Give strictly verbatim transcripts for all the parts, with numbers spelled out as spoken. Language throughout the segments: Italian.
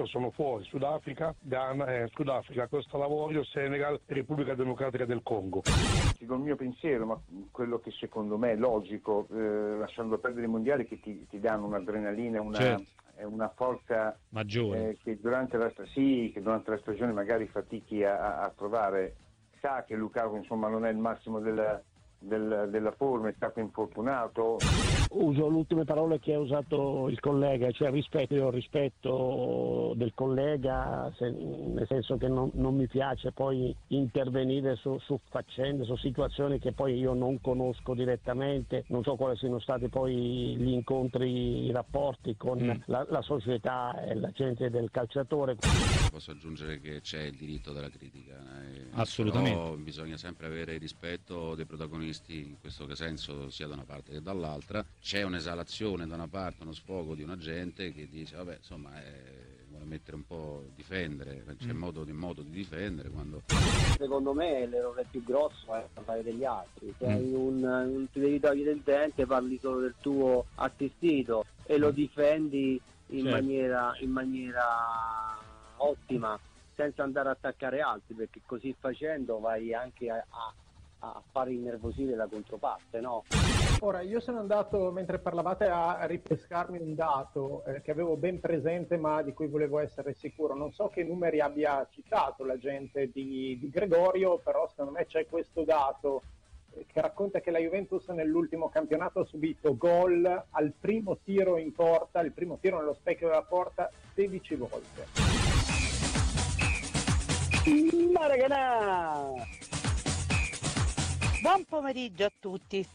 quattro sono fuori: Sudafrica, Ghana, eh, Sudafrica, Costa d'Avorio, Senegal e Repubblica Democratica del Congo. Secondo il mio pensiero, ma quello che secondo me è logico, eh, lasciando perdere i mondiali che ti, ti danno un'adrenalina, una, certo. una forza maggiore eh, che, durante la, sì, che durante la stagione magari fatichi a, a trovare. Sa che Lukaku insomma non è il massimo della, del, della forma, è stato infortunato. Uso le ultime parole che ha usato il collega, cioè rispetto, io rispetto del collega, se, nel senso che non, non mi piace poi intervenire su, su faccende, su situazioni che poi io non conosco direttamente, non so quali siano stati poi gli incontri, i rapporti con mm. la, la società e la gente del calciatore. Posso aggiungere che c'è il diritto della critica, eh, assolutamente, però bisogna sempre avere rispetto dei protagonisti, in questo senso sia da una parte che dall'altra. C'è un'esalazione da una parte, uno sfogo di una gente che dice vabbè insomma eh, vuole mettere un po' difendere, c'è mm. modo, modo di difendere quando... Secondo me l'errore più grosso è parlare degli altri, se hai un, un ti devi togliere il dente, parli solo del tuo assistito e lo difendi in certo. maniera in maniera ottima, senza andare a attaccare altri, perché così facendo vai anche a, a a fare innervosire la controparte, no? Ora, io sono andato, mentre parlavate, a ripescarmi un dato eh, che avevo ben presente ma di cui volevo essere sicuro. Non so che numeri abbia citato la gente di, di Gregorio, però secondo me c'è questo dato eh, che racconta che la Juventus nell'ultimo campionato ha subito gol al primo tiro in porta, il primo tiro nello specchio della porta, sedici volte. Maracanà! Buon pomeriggio a tutti.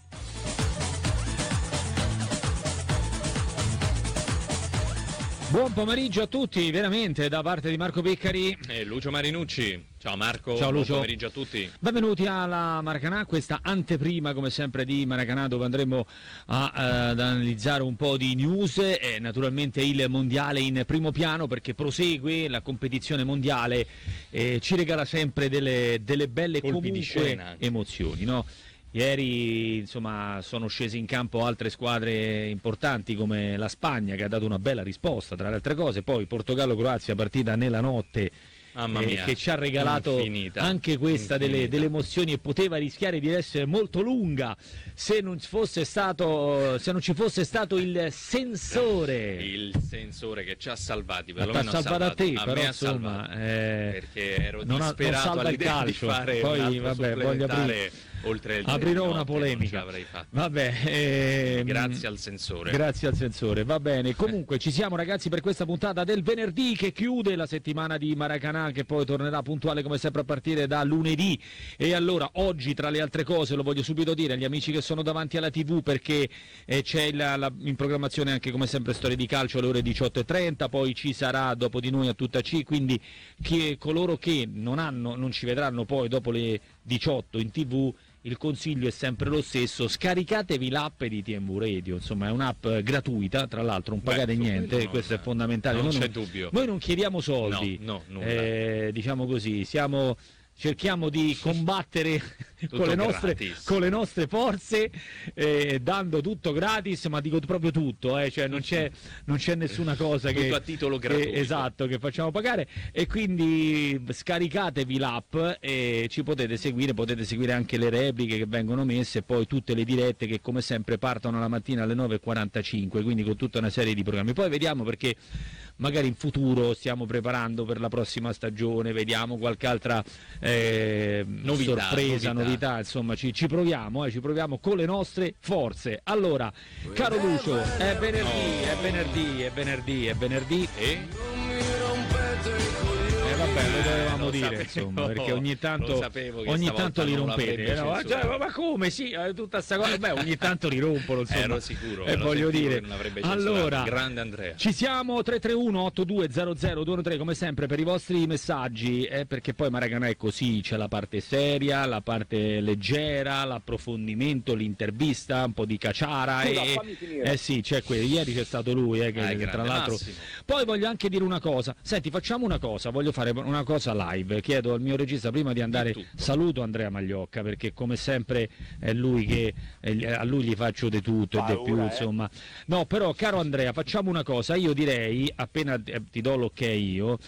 Buon pomeriggio a tutti, veramente, da parte di Marco Piccari e Lucio Marinucci. Ciao Marco, ciao Lucio. Buon pomeriggio a tutti. Benvenuti alla Maracanà, questa anteprima come sempre di Maracanà, dove andremo a, uh, ad analizzare un po' di news e naturalmente il mondiale in primo piano, perché prosegue la competizione mondiale e ci regala sempre delle, delle belle colpi di scena, emozioni, no? Ieri insomma sono scese in campo altre squadre importanti come la Spagna, che ha dato una bella risposta tra le altre cose, poi Portogallo-Croazia, partita nella notte Mamma mia, eh, che ci ha regalato infinita, anche questa delle, delle emozioni, e poteva rischiare di essere molto lunga se non fosse stato se non ci fosse stato il sensore il sensore che ci ha salvati, ma t'ha salvato a te, a però me insomma salvato, eh, perché ero non disperato ha, non all'idea calcio. di fare poi un vabbè voglio aprire oltre il aprirò notte, una polemica, vabbè ehm, grazie al sensore grazie al sensore, va bene. Comunque ci siamo ragazzi per questa puntata del venerdì che chiude la settimana di Maracanà, che poi tornerà puntuale come sempre a partire da lunedì. E allora oggi, tra le altre cose, lo voglio subito dire agli amici che sono davanti alla tivù, perché eh, c'è la, la, in programmazione anche come sempre Storie di Calcio alle ore diciotto e trenta, poi ci sarà dopo di noi a tutta C, quindi che coloro che non hanno non ci vedranno poi dopo le diciotto in tivù, il consiglio è sempre lo stesso: scaricatevi l'app di T M U Radio, insomma è un'app gratuita, tra l'altro non pagate Beh, niente, no, questo no, è fondamentale, non noi c'è non, dubbio, noi non chiediamo soldi, no, no, eh, diciamo così, siamo cerchiamo di combattere con le, nostre, con le nostre forze, eh, dando tutto gratis, ma dico proprio tutto, eh, cioè non c'è, non c'è nessuna cosa tutto che, a titolo gratuito, che, esatto, che facciamo pagare, e quindi scaricatevi l'app e ci potete seguire, potete seguire anche le repliche che vengono messe, e poi tutte le dirette che come sempre partono la mattina alle nove e quarantacinque, quindi con tutta una serie di programmi. Poi vediamo, perché magari in futuro stiamo preparando per la prossima stagione, vediamo qualche altra eh, novità, sorpresa, novità, novità insomma ci, ci proviamo, eh, ci proviamo con le nostre forze. Allora, caro Lucio, è venerdì, è venerdì, è venerdì, è venerdì e... Eh vabbè, lo dovevamo lo dire, sapevo, insomma, perché ogni tanto, ogni tanto li rompete, no? Cioè, ma come sì, tutta sta cosa, beh, ogni tanto li rompono, insomma. Ero sicuro, e voglio dire, allora, grande Andrea. Ci siamo, tre tre uno otto due zero zero due uno tre come sempre per i vostri messaggi, eh, perché poi Maracanà è così, c'è la parte seria, la parte leggera, l'approfondimento, l'intervista, un po' di caciara. Scusa, e eh sì, c'è quello, ieri c'è stato lui, eh, che, ah, che tra l'altro Massimo. Poi voglio anche dire una cosa, senti, facciamo una cosa, voglio fare una cosa live. live. Chiedo al mio regista prima di andare, saluto Andrea Magliocca perché come sempre è lui che eh, a lui gli faccio di tutto e di più, eh. insomma. No, però caro Andrea, facciamo una cosa, io direi appena ti do l'ok io